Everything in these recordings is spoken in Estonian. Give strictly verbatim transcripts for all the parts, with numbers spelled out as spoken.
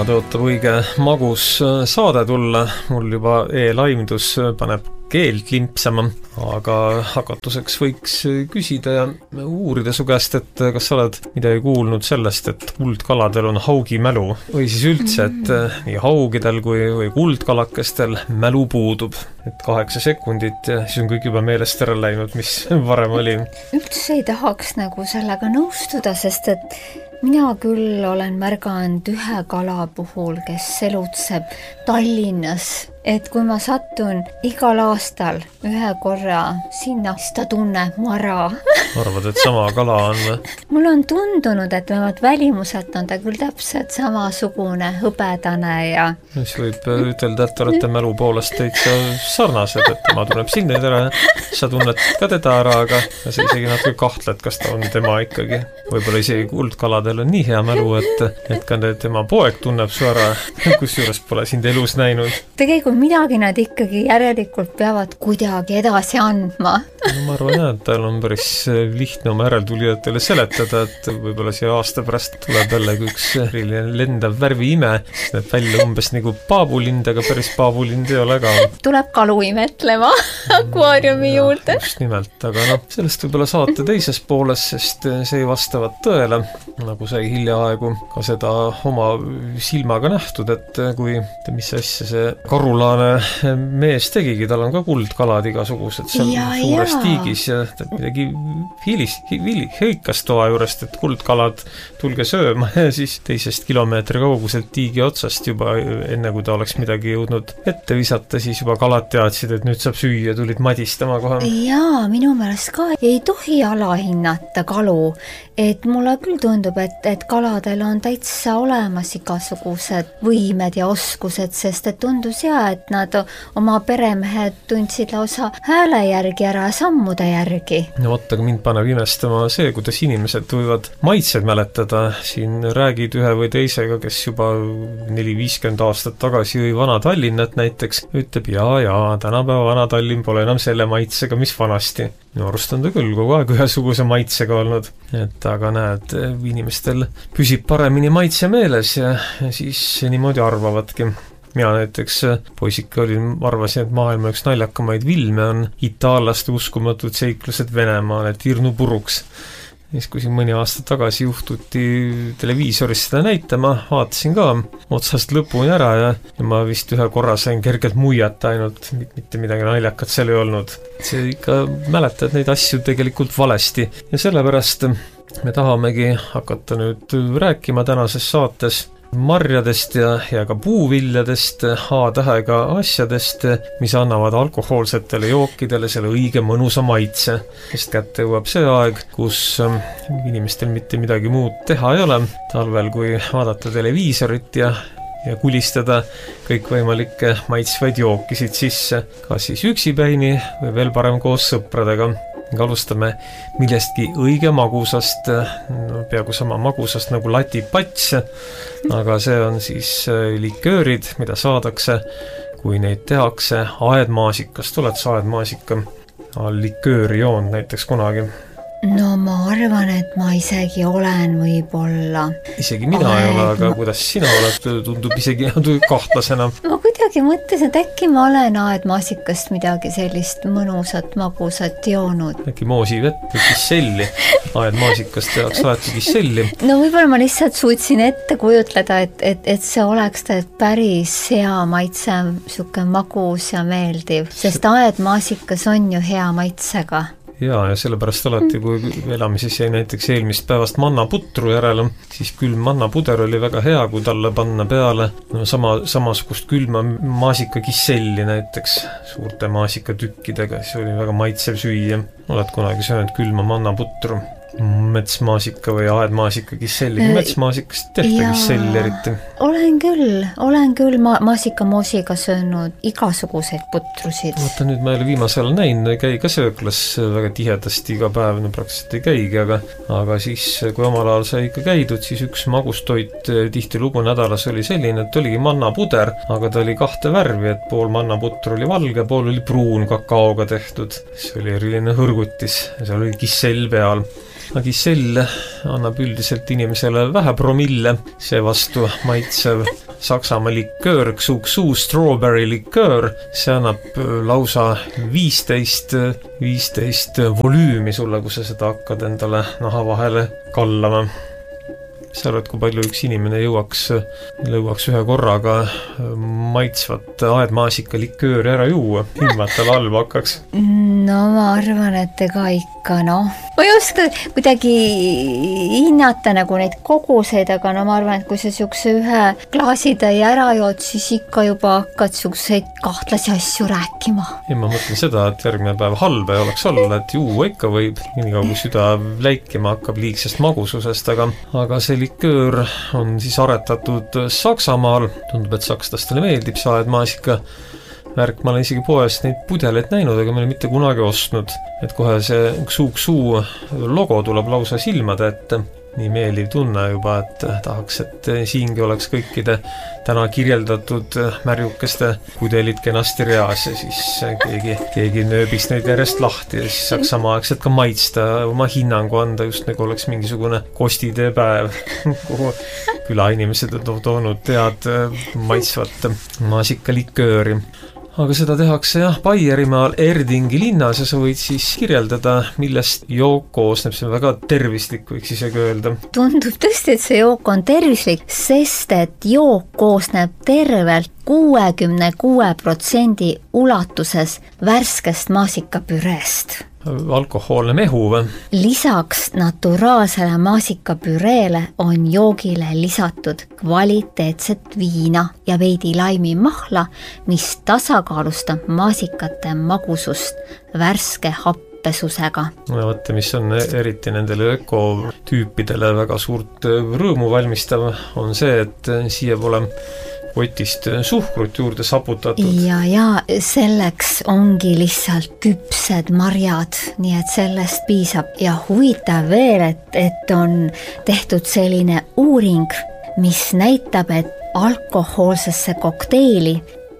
täna tõotab õige magus saade tulla, mul juba e-laimdus paneb keelt limpsama, aga hakatuseks võiks küsida ja uurida su käest, et kas sa oled midagi kuulnud sellest, et kuldkaladel on haugi mälu või siis üldse, et nii haugidel kui või kuldkalakestel mälu puudub, et kaheksa sekundit ja siis on kõik juba meelest ära läinud, mis varem oli. Üldse ei tahaks nagu sellega nõustuda, sest et mina küll olen märganud ühe kala puhul, kes elutseb Tallinnas, et kui ma satun igal aastal ühe korra sinna, siis ta tunneb mara. Arvad, et sama kala on? Mul on tundunud, et vähemalt välimuselt on ta küll täpselt samasugune hõbedane ja... Siis võib ütelda, et olete mälu poolest täitsa sarnased, et tema tunneb sind ära, sa tunned ka teda ära, aga sa isegi natuke kahtled, kas ta on tema ikkagi. Võib-olla isegi kuldkaladel on nii hea mälu, et, et ka tema poeg tunneb su ära, kus juures pole sind elus näinud. Tegelikult midagi nad ikkagi järelikult peavad kuidagi edasi andma. No, ma arvan, et tal on päris lihtne oma järeltulijatele seletada, et võib-olla siia aasta pärast tuleb jällegi üks lendav värviime, näeb välja umbes nagu paabulind, aga päris paabulind ei ole ka. Tuleb kalu imetlema akvaariumi juurde. Just nimelt, aga noh, sellest võib-olla saate teises pooles, sest see ei vastavat tõele, nagu sai hiljaaegu ka seda oma silmaga nähtud, et kui, mis asja see karula mees tegigi, tal on ka kuldkalad igasugused seal ja, suures ja. Tiigis ja midagi hiilis, hiili, hõikas toa juurest, et kuldkalad tulge sööma ja siis teisest kilomeetri kauguselt tiigi otsast juba enne, kui ta oleks midagi jõudnud ette visata, siis juba kalad teadsid, et nüüd saab süüa, tulid madistama kohe. Jaa, minu meelest ka ei tohi alahinnata kalu, et mulle küll tundub, et, et kaladel on täitsa olemas igasugused võimed ja oskused, sest et tundus ja, et nad oma peremehed tundsid lausa hääle järgi ära sammude järgi. No vot, aga mind paneb imestama see, kuidas inimesed võivad maitsed mäletada. Siin räägid ühe või teisega, kes juba neli viiskümmend aastat tagasi jõi vana Tallinnat näiteks, ütleb, jaa, jaa, tänapäeva vana Tallinn pole enam selle maitsega, mis vanasti. Minu arust on ta küll kogu aeg ühesuguse maitsega olnud, et aga näed, inimestel püsib paremini maitse meeles ja, ja siis niimoodi arvavadki. Mina näiteks poisike olin, arvasin, et maailma üks naljakamaid filme on itaallaste uskumatud seiklused Venemaal, et Virnu puruks. Siis kui siin mõni aasta tagasi juhtuti televiisoris seda näitama, vaatasin ka otsast lõpuni ära ja, ja ma vist ühe korra sain kergelt muiata ainult, mitte midagi naljakat seal ei olnud. See ikka mäletad neid asju tegelikult valesti ja sellepärast me tahamegi hakata nüüd rääkima tänases saates marjadest ja, ja ka puuviljadest, A-tähega asjadest, mis annavad alkohoolsetele jookidele selle õige mõnusa maitse. Sest kätte jõuab see aeg, kus inimestel mitte midagi muud teha ei ole. Talvel, kui vaadata televiisorit ja, ja kulistada kõikvõimalikke maitsvaid jookisid sisse, kas siis üksipäini või veel parem koos sõpradega. Alustame millestki õige magusast, no, peaaegu sama magusast nagu latipats, aga see on siis liköörid, mida saadakse, kui neid tehakse aedmaasikast. Oled sa aedmaasika likööri joonud näiteks kunagi? No ma arvan, et ma isegi olen võib-olla. Isegi mina ei ole, aga kuidas sina oled, tundub isegi kahtlasena. Ma kuidagi mõtlesin, et äkki ma olen aedmaasikast midagi sellist mõnusat, magusat joonud. Äkki moosi vett või kisselli. Aedmaasikast tehakse alati kisselli. No võib-olla ma lihtsalt suutsin ette kujutleda, et, et, et see oleks päris hea maitse, siuke magus ja meeldiv, sest aedmaasikas on ju hea maitsega. Jaa, ja sellepärast alati, kui elamises jäi näiteks eelmist päevast mannaputru järele, siis külm mannapuder oli väga hea, kui talle panna peale no sama, samasugust külma maasikakisselli näiteks suurte maasikatükkidega, siis oli väga maitsev süüa. Oled kunagi söönud külma mannaputru? Metsmaasika või aedmaasika kisselli, metsmaasikast tehta kisselli eriti. Olen küll, olen küll ma- maasikamoosiga söönud igasuguseid putrusid. Vaata nüüd ma ei ole viimasel näinud, ei käi ka sööklas väga tihedasti iga päev, no praktiliselt ei käigi, aga, aga siis kui omal ajal sai ikka käidud, siis üks magustoit tihti lugu nädalas oli selline, et oligi mannapuder, aga ta oli kahte värvi, et pool mannaputru oli valge, pool oli pruun kakaoga tehtud. See oli eriline hõrgutis ja seal oli kissell peal. Gisell annab üldiselt inimesele vähe promille, seevastu maitsev Saksamaa liköör, Xuxu strawberry liköör, see annab lausa viisteist, viisteist volüümi sulle, kui sa seda hakkad endale naha vahele kallama. Sa arvad, kui palju üks inimene jõuaks, jõuaks ühe korraga maitsvat aedmaasika likööri ära juua, ilma et tal halb hakkaks? No ma arvan, et ega ikka, noh. Ma ei oska kuidagi hinnata nagu neid koguseid, aga no ma arvan, et kui sa siukse ühe klaasitäi ära jood, siis ikka juba hakkad siukseid kahtlasi asju rääkima. Ja ma mõtlen seda, et järgmine päev halba ei oleks olla, et juua ikka võib, nii kui süda läikima hakkab liigsest magususest, aga, aga see liköör on siis aretatud Saksamaal, tundub, et sakslastele meeldib see aedmaasika värk, ma olen isegi poes neid pudeleid näinud, aga ma olen mitte kunagi ostnud, et kohe see Xuxu logo tuleb lausa silmade ette, nii meeldiv tunne juba, et tahaks, et siingi oleks kõikide täna kirjeldatud märjukeste pudelid kenasti reas ja siis keegi, keegi nööbiks neid järjest lahti ja siis saaks samaaegselt ka maitsta, oma hinnangu anda, just nagu oleks mingisugune kostiteepäev, kuhu külainimesed on toonud tead maitsvat maasikalikööri. Aga seda tehakse jah, Baierimaal Erdingi linnas ja sa võid siis kirjeldada, millest jook koosneb, see on väga tervislik, võiks isegi öelda. Tundub tõesti, et see jook on tervislik, sest et jook koosneb tervelt kuuekümne kuue protsendi ulatuses värskest maasikapüreest. Alkohoolne mehu või? Lisaks naturaalsele maasikapüreele on joogile lisatud kvaliteetset viina ja veidi laimimahla, mis tasakaalustab maasikate magusust värske happesusega. No vaata, mis on eriti nendele ökotüüpidele väga suurt rõõmu valmistav, on see, et siia pole kotist suhkrut juurde saputatud. Ja, ja selleks ongi lihtsalt küpsed marjad, nii et sellest piisab. Ja huvitav veel, et, et on tehtud selline uuring, mis näitab, et alkohoolsesse kokteili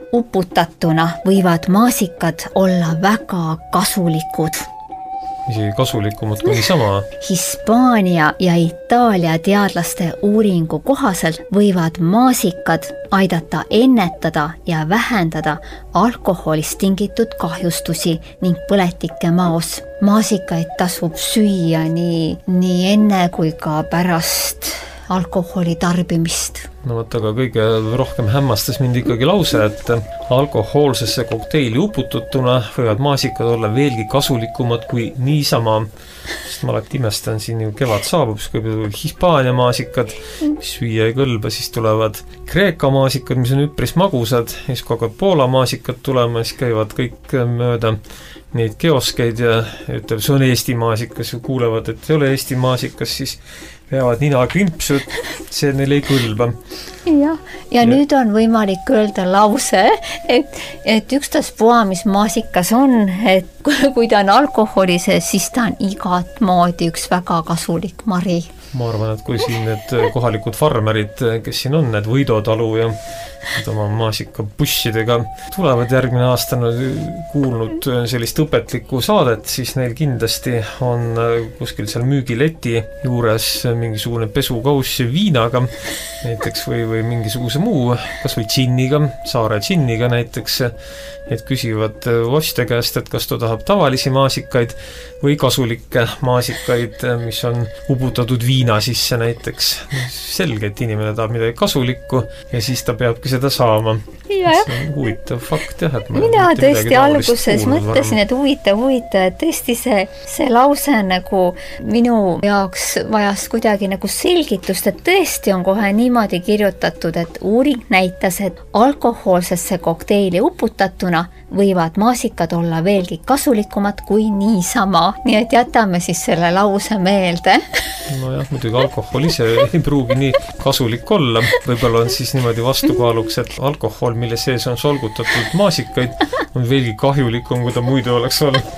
uputatuna võivad maasikad olla väga kasulikud. Isegi kasulikumad kui niisama. Hispaania ja Itaalia teadlaste uuringu kohaselt võivad maasikad aidata ennetada ja vähendada alkoholist tingitud kahjustusi ning põletike maos. Maasikaid tasub süüa nii, nii enne kui ka pärast alkoholi tarbimist. No võtta, aga kõige rohkem hämmastas mind ikkagi lause, et alkohoolsesse kokteili upututuna võivad maasikad olla veelgi kasulikumad kui niisama. Sest ma alati imestan, siin ju kevad saabub, siis kõigepealt Hispaania maasikad, mis süüa ei kõlba, siis tulevad Kreeka maasikad, mis on üpris magusad, ja siis kui hakkavad Poola maasikad tulema, siis käivad kõik mööda neid kioskeid ja ütleb, see on Eesti maasikas ja kuulevad, et ei ole Eesti maasikas, siis veavad nina krimpsud, see neil ei kõlba. Ja, ja, ja nüüd on võimalik öelda lause, et, et ükstaspuha, mis maasikas on, et kui ta on alkoholis, siis ta on igat moodi üks väga kasulik mari. Ma arvan, et kui siin need kohalikud farmerid, kes siin on, need Võidotalu ja oma maasika bussidega tulevad järgmine aasta kuulnud sellist õpetlikku saadet, siis neil kindlasti on kuskil seal müügileti juures mingisugune pesukauss viinaga näiteks või, või mingisuguse muu, kas või džinniga, saare džinniga näiteks, et küsivad ostja käest, et kas ta tahab tavalisi maasikaid või kasulikke maasikaid, mis on uputatud viina sisse näiteks. Selge, et inimene tahab midagi kasulikku ja siis ta peabki seda saama. Ja, see on huvitav fakt, jah, et mina tõesti alguses mõtlesin, et huvitav, huvitav, et tõesti see, see lause nagu minu jaoks vajas kuidagi nagu selgitust, et tõesti on kohe niimoodi kirjutatud, et uuring näitas, et alkohoolsesse kokteili uputatuna võivad maasikad olla veelgi kasulikumad kui niisama. Nii et jätame siis selle lause meelde. No jah, muidugi alkohol ise ei pruugi nii kasulik olla. Võib-olla on siis niimoodi vastukaaluks, et alkohol, mille sees on solgutatud maasikaid, on veelgi kahjulikum, kui ta muidu oleks olnud.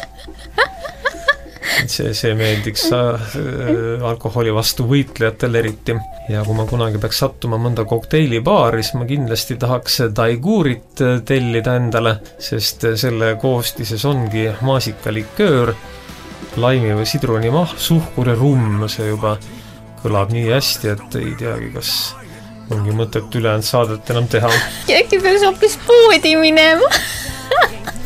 See, see meeldiks alkoholi vastu võitlejatel eriti. Ja kui ma kunagi peaks sattuma mõnda kokteilibaari, siis ma kindlasti tahaks daiguurit tellida endale, sest selle koostises ongi maasikaliköör laimi või sidruni mahl, suhkur ja rumm, see juba kõlab nii hästi, et ei teagi, kas ongi mõtet ülejäänud saadet enam teha. Äkki peaks hoopis poodi minema.